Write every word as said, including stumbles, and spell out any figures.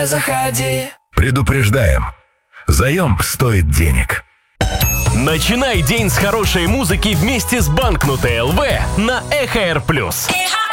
давай заходи. Предупреждаем, заем стоит денег. Начинай день с хорошей музыки вместе с Банкнутой эл ви на Эхо Эр плюс.